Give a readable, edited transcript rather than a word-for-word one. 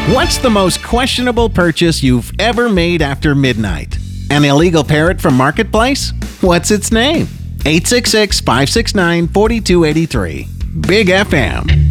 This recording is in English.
What's the most questionable purchase you've ever made after midnight? An illegal parrot from Marketplace? What's its name? 866-569-4283. Big FM.